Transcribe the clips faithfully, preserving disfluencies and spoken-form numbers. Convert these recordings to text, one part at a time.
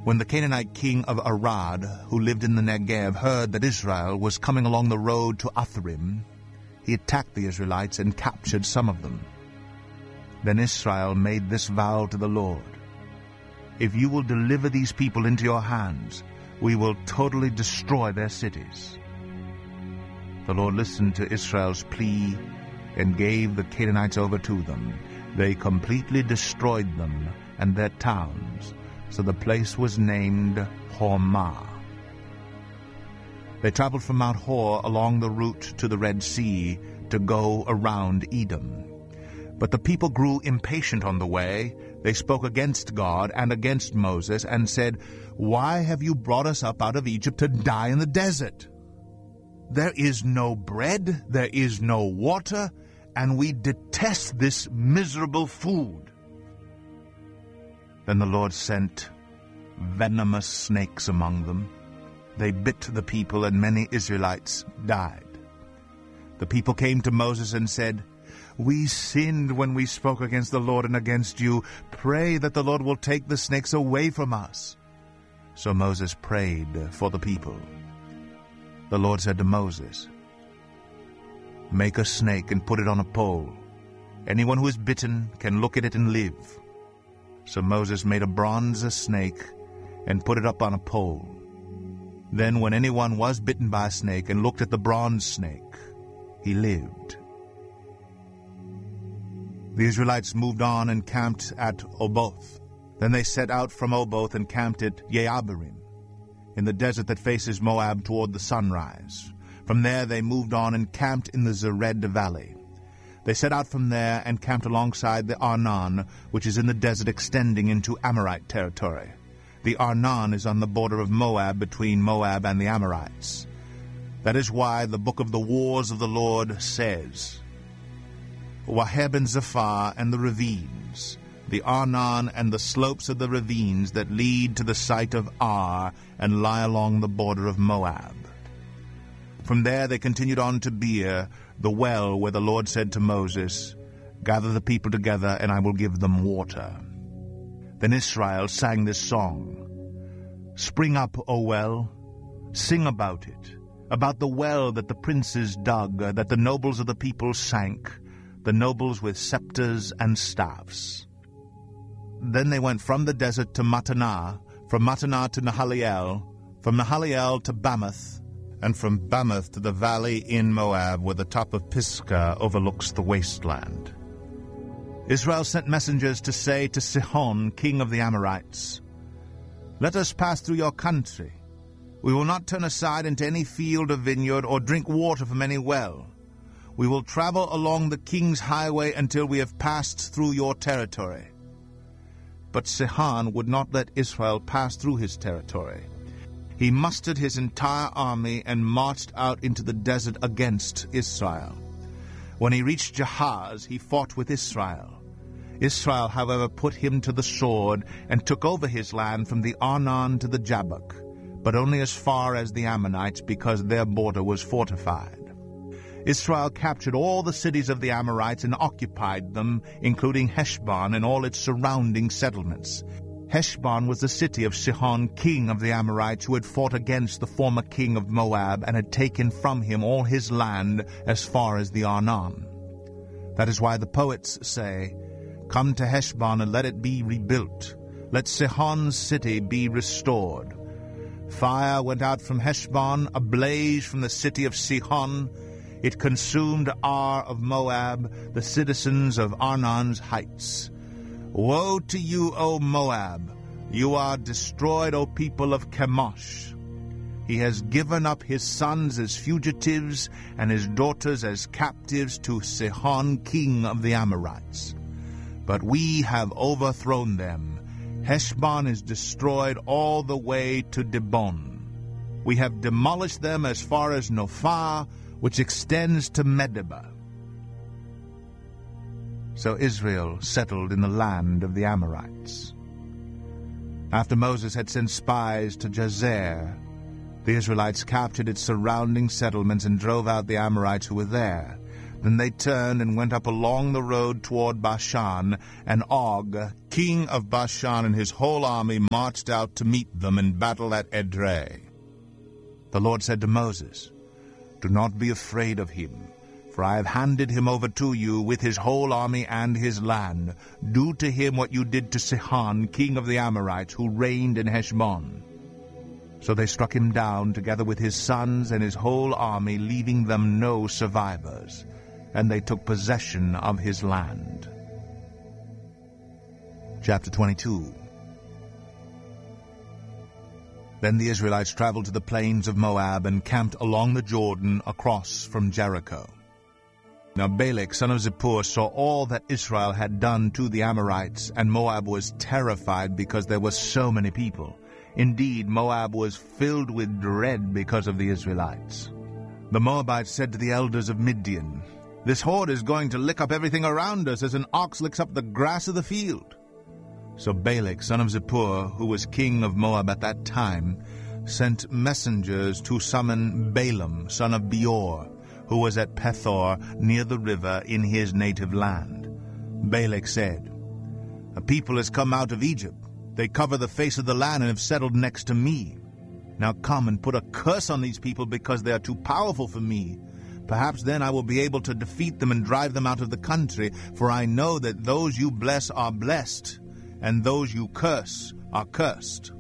When the Canaanite king of Arad, who lived in the Negev, heard that Israel was coming along the road to Atharim, he attacked the Israelites and captured some of them. Then Israel made this vow to the Lord: "If you will deliver these people into your hands, we will totally destroy their cities." The Lord listened to Israel's plea and gave the Canaanites over to them. They completely destroyed them and their towns, so the place was named Hormah. They traveled from Mount Hor along the route to the Red Sea to go around Edom. But the people grew impatient on the way. They spoke against God and against Moses and said, "Why have you brought us up out of Egypt to die in the desert? There is no bread, there is no water, and we detest this miserable food." Then the Lord sent venomous snakes among them. They bit the people, and many Israelites died. The people came to Moses and said, "We sinned when we spoke against the Lord and against you. Pray that the Lord will take the snakes away from us." So Moses prayed for the people. The Lord said to Moses, "Make a snake and put it on a pole. Anyone who is bitten can look at it and live." So Moses made a bronze snake and put it up on a pole. Then when anyone was bitten by a snake and looked at the bronze snake, he lived. The Israelites moved on and camped at Oboth. Then they set out from Oboth and camped at Yeabarim, in the desert that faces Moab toward the sunrise. From there they moved on and camped in the Zered valley. They set out from there and camped alongside the Arnon, which is in the desert extending into Amorite territory. The Arnon is on the border of Moab, between Moab and the Amorites. That is why the book of the Wars of the Lord says, "Waheb and Zephah and the ravines, the Arnon and the slopes of the ravines that lead to the site of Ar and lie along the border of Moab." From there they continued on to Beer, the well where the Lord said to Moses, "Gather the people together, and I will give them water." Then Israel sang this song: "Spring up, O well, sing about it, about the well that the princes dug, that the nobles of the people sank, the nobles with scepters and staffs." Then they went from the desert to Mattanah, from Mattanah to Nahaliel, from Nahaliel to Bamoth, and from Bamoth to the valley in Moab, where the top of Pisgah overlooks the wasteland. Israel sent messengers to say to Sihon, king of the Amorites, "Let us pass through your country. We will not turn aside into any field or vineyard or drink water from any well. We will travel along the king's highway until we have passed through your territory." But Sihon would not let Israel pass through his territory. He mustered his entire army and marched out into the desert against Israel. When he reached Jahaz, he fought with Israel. Israel, however, put him to the sword and took over his land from the Arnon to the Jabbok, but only as far as the Ammonites, because their border was fortified. Israel captured all the cities of the Amorites and occupied them, including Heshbon and all its surrounding settlements. Heshbon was the city of Sihon, king of the Amorites, who had fought against the former king of Moab and had taken from him all his land as far as the Arnon. That is why the poets say, "Come to Heshbon and let it be rebuilt. Let Sihon's city be restored." Fire went out from Heshbon, a blaze from the city of Sihon. It consumed Ar of Moab, the citizens of Arnon's heights. Woe to you, O Moab! You are destroyed, O people of Chemosh. He has given up his sons as fugitives and his daughters as captives to Sihon, king of the Amorites. But we have overthrown them. Heshbon is destroyed all the way to Dibon. We have demolished them as far as Nophah, which extends to Medeba. So Israel settled in the land of the Amorites. After Moses had sent spies to Jazer, the Israelites captured its surrounding settlements and drove out the Amorites who were there. Then they turned and went up along the road toward Bashan, and Og, king of Bashan and his whole army marched out to meet them in battle at Edrei. The Lord said to Moses, "Do not be afraid of him, for I have handed him over to you with his whole army and his land. Do to him what you did to Sihon, king of the Amorites, who reigned in Heshbon." So they struck him down together with his sons and his whole army, leaving them no survivors, and they took possession of his land. Chapter twenty-two. Then the Israelites traveled to the plains of Moab and camped along the Jordan across from Jericho. Now Balak, son of Zippor, saw all that Israel had done to the Amorites, and Moab was terrified because there were so many people. Indeed, Moab was filled with dread because of the Israelites. The Moabites said to the elders of Midian, "This horde is going to lick up everything around us as an ox licks up the grass of the field." So Balak, son of Zippor, who was king of Moab at that time, sent messengers to summon Balaam, son of Beor, who was at Pethor near the river in his native land. Balak said, "A people has come out of Egypt. They cover the face of the land and have settled next to me. Now come and put a curse on these people because they are too powerful for me. Perhaps then I will be able to defeat them and drive them out of the country, for I know that those you bless are blessed, and those you curse are cursed."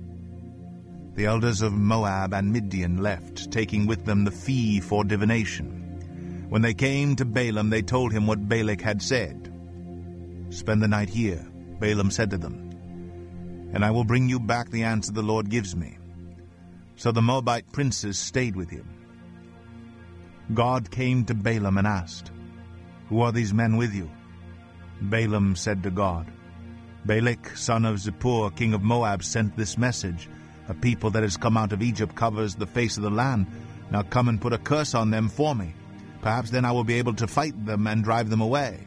The elders of Moab and Midian left, taking with them the fee for divination. When they came to Balaam, they told him what Balak had said. "Spend the night here," Balaam said to them, "and I will bring you back the answer the Lord gives me." So the Moabite princes stayed with him. God came to Balaam and asked, "Who are these men with you?" Balaam said to God, "Balak, son of Zippor, king of Moab, sent this message. A people that has come out of Egypt covers the face of the land. Now come and put a curse on them for me. Perhaps then I will be able to fight them and drive them away."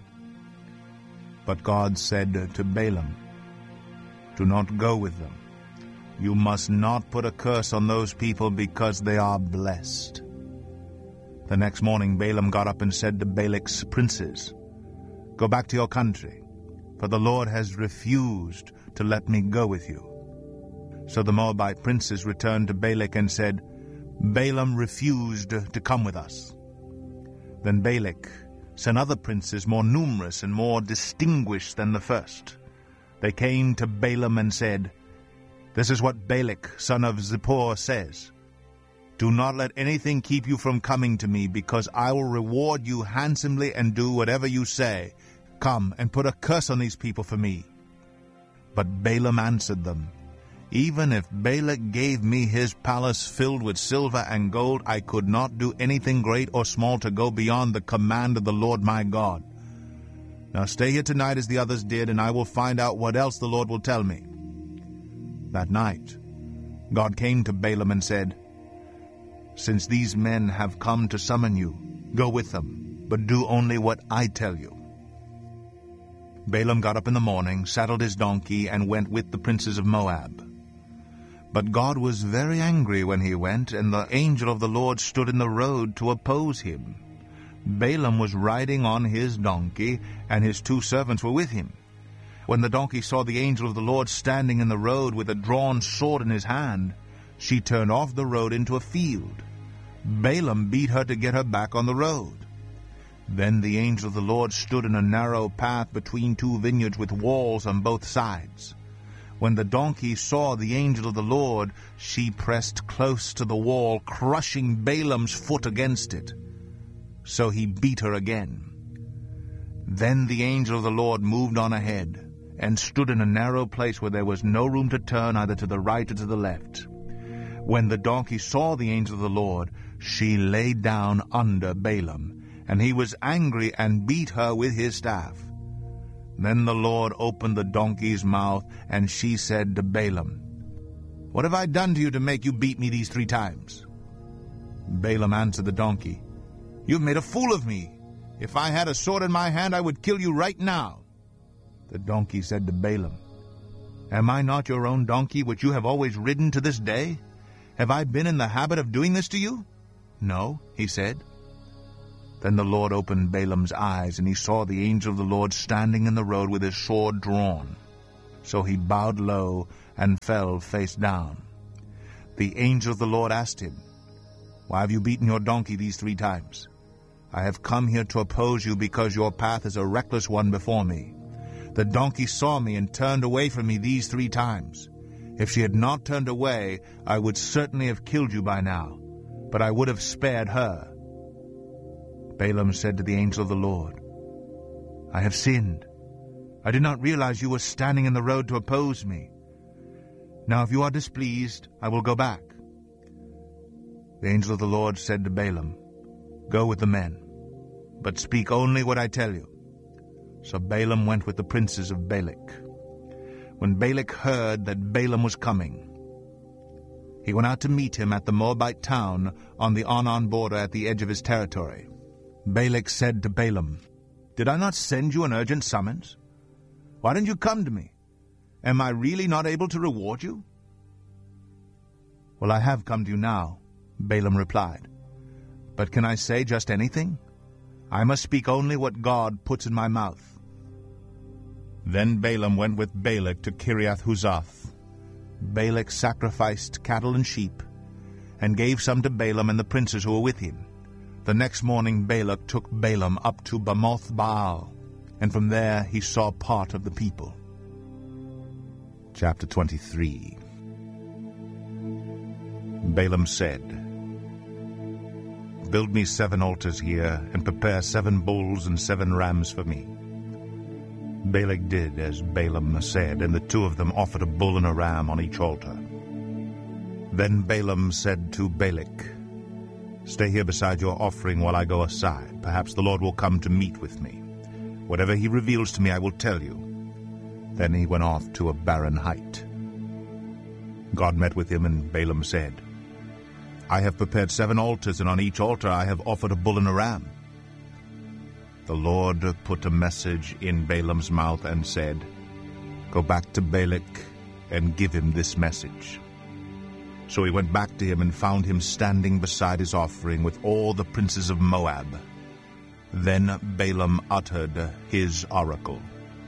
But God said to Balaam, "Do not go with them. You must not put a curse on those people because they are blessed." The next morning Balaam got up and said to Balak's princes, "Go back to your country, for the Lord has refused to let me go with you." So the Moabite princes returned to Balak and said, "Balaam refused to come with us." Then Balak sent other princes more numerous and more distinguished than the first. They came to Balaam and said, "This is what Balak, son of Zippor, says. Do not let anything keep you from coming to me, because I will reward you handsomely and do whatever you say. Come and put a curse on these people for me." But Balaam answered them, "Even if Balak gave me his palace filled with silver and gold, I could not do anything great or small to go beyond the command of the Lord my God. Now stay here tonight as the others did, and I will find out what else the Lord will tell me." That night God came to Balaam and said, "Since these men have come to summon you, go with them, but do only what I tell you." Balaam got up in the morning, saddled his donkey, and went with the princes of Moab. But God was very angry when he went, and the angel of the Lord stood in the road to oppose him. Balaam was riding on his donkey, and his two servants were with him. When the donkey saw the angel of the Lord standing in the road with a drawn sword in his hand, she turned off the road into a field. Balaam beat her to get her back on the road. Then the angel of the Lord stood in a narrow path between two vineyards with walls on both sides. When the donkey saw the angel of the Lord, she pressed close to the wall, crushing Balaam's foot against it. So he beat her again. Then the angel of the Lord moved on ahead, and stood in a narrow place where there was no room to turn either to the right or to the left. When the donkey saw the angel of the Lord, she lay down under Balaam, and he was angry and beat her with his staff. Then the Lord opened the donkey's mouth, and she said to Balaam, "What have I done to you to make you beat me these three times?" Balaam answered the donkey, "You have made a fool of me. If I had a sword in my hand, I would kill you right now." The donkey said to Balaam, "Am I not your own donkey, which you have always ridden to this day? Have I been in the habit of doing this to you?" "No," he said. Then the Lord opened Balaam's eyes, and he saw the angel of the Lord standing in the road with his sword drawn. So he bowed low and fell face down. The angel of the Lord asked him, "Why have you beaten your donkey these three times? I have come here to oppose you because your path is a reckless one before me. The donkey saw me and turned away from me these three times. If she had not turned away, I would certainly have killed you by now, but I would have spared her." Balaam said to the angel of the Lord, "I have sinned. I did not realize you were standing in the road to oppose me. Now if you are displeased, I will go back." The angel of the Lord said to Balaam, "Go with the men, but speak only what I tell you." So Balaam went with the princes of Balak. When Balak heard that Balaam was coming, he went out to meet him at the Moabite town on the Arnon border at the edge of his territory. Balak said to Balaam, "Did I not send you an urgent summons? Why didn't you come to me? Am I really not able to reward you?" "Well, I have come to you now," Balaam replied. "But can I say just anything? I must speak only what God puts in my mouth." Then Balaam went with Balak to Kiriath-Huzoth. Balak sacrificed cattle and sheep, and gave some to Balaam and the princes who were with him. The next morning Balak took Balaam up to Bamoth Baal, and from there he saw part of the people. Chapter twenty-three. Balaam said, "Build me seven altars here, and prepare seven bulls and seven rams for me." Balak did as Balaam said, and the two of them offered a bull and a ram on each altar. Then Balaam said to Balak, "Stay here beside your offering while I go aside. Perhaps the Lord will come to meet with me. Whatever he reveals to me I will tell you." Then he went off to a barren height. God met with him, and Balaam said, "I have prepared seven altars, and on each altar I have offered a bull and a ram." The Lord put a message in Balaam's mouth and said, "Go back to Balak and give him this message." So he went back to him and found him standing beside his offering with all the princes of Moab. Then Balaam uttered his oracle.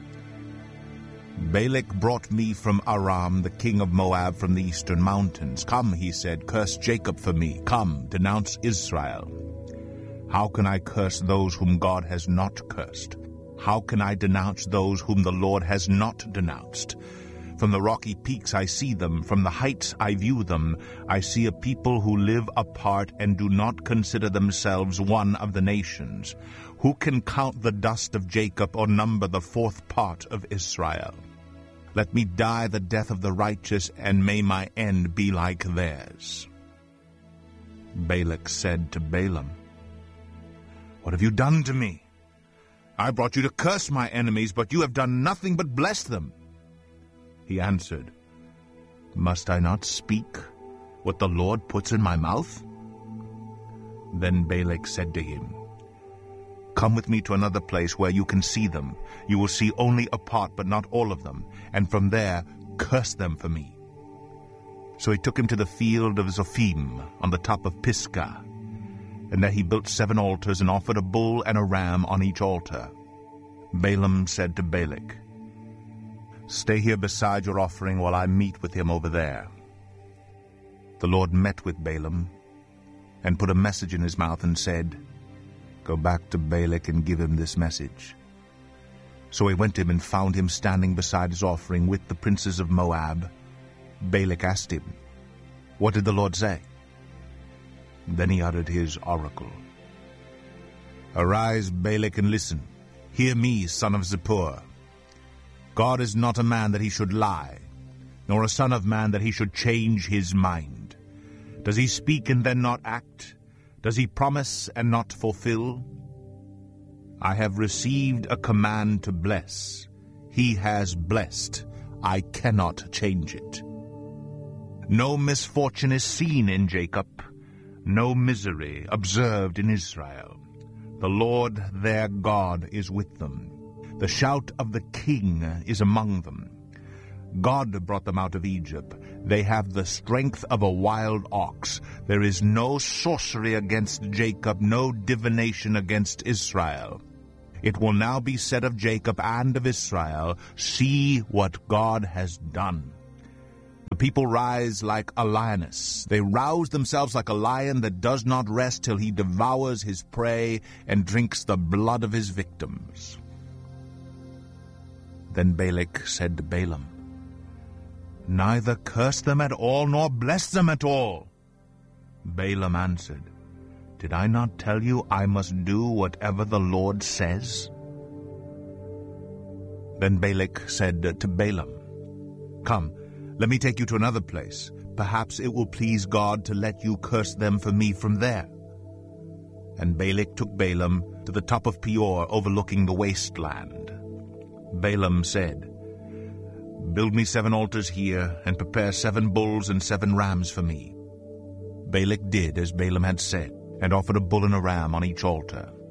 "Balak brought me from Aram, the king of Moab, from the eastern mountains. Come," he said, "curse Jacob for me. Come, denounce Israel. How can I curse those whom God has not cursed? How can I denounce those whom the Lord has not denounced? From the rocky peaks I see them, from the heights I view them. I see a people who live apart and do not consider themselves one of the nations. Who can count the dust of Jacob or number the fourth part of Israel? Let me die the death of the righteous, and may my end be like theirs." Balak said to Balaam, "What have you done to me? I brought you to curse my enemies, but you have done nothing but bless them." He answered, "Must I not speak what the Lord puts in my mouth?" Then Balak said to him, "Come with me to another place where you can see them. You will see only a part, but not all of them, and from there curse them for me." So he took him to the field of Zophim on the top of Pisgah, and there he built seven altars and offered a bull and a ram on each altar. Balaam said to Balak, "Stay here beside your offering while I meet with him over there." The Lord met with Balaam and put a message in his mouth and said, "Go back to Balak and give him this message." So he went to him and found him standing beside his offering with the princes of Moab. Balak asked him, "What did the Lord say?" Then he uttered his oracle. "Arise, Balak, and listen. Hear me, son of Zippor. God is not a man that he should lie, nor a son of man that he should change his mind. Does he speak and then not act? Does he promise and not fulfill? I have received a command to bless. He has blessed. I cannot change it. No misfortune is seen in Jacob, no misery observed in Israel. The Lord their God is with them. The shout of the king is among them. God brought them out of Egypt. They have the strength of a wild ox. There is no sorcery against Jacob, no divination against Israel. It will now be said of Jacob and of Israel, see what God has done. The people rise like a lioness. They rouse themselves like a lion that does not rest till he devours his prey and drinks the blood of his victims. Then Balak said to Balaam, neither curse them at all, nor bless them at all. Balaam answered, did I not tell you I must do whatever the Lord says? Then Balak said to Balaam, come, let me take you to another place. Perhaps it will please God to let you curse them for me from there. And Balak took Balaam to the top of Peor, overlooking the wasteland. Balaam said, build me seven altars here, and prepare seven bulls and seven rams for me. Balak did as Balaam had said, and offered a bull and a ram on each altar.